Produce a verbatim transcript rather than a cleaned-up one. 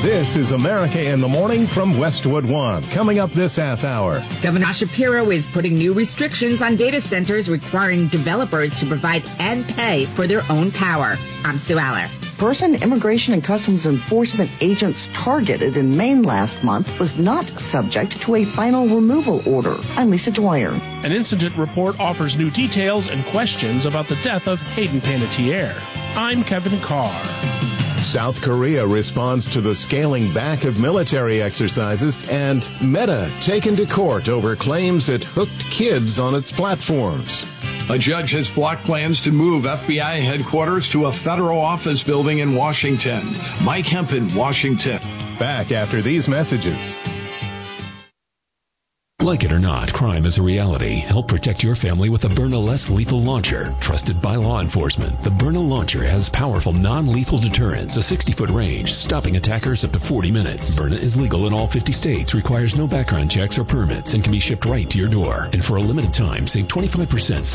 This is America in the Morning from Westwood One. Coming up this half hour. Governor Shapiro is putting new restrictions on data centers requiring developers to provide and pay for their own power. I'm Sue Aller. Person Immigration and Customs Enforcement agents targeted in Maine last month was not subject to a final removal order. I'm Lisa Dwyer. An incident report offers new details and questions about the death of Hayden Panettiere. I'm Kevin Carr. South Korea responds to the scaling back of military exercises, and Meta taken to court over claims it hooked kids on its platforms. A judge has blocked plans to move F B I headquarters to a federal office building in Washington. Mike Hempen, Washington. Back after these messages. Like it or not, crime is a reality. Help protect your family with the Byrna Less Lethal Launcher. Trusted by law enforcement, the Byrna Launcher has powerful non-lethal deterrence, a sixty-foot range, stopping attackers up to forty minutes. Byrna is legal in all fifty states, requires no background checks or permits, and can be shipped right to your door. And for a limited time, save twenty-five percent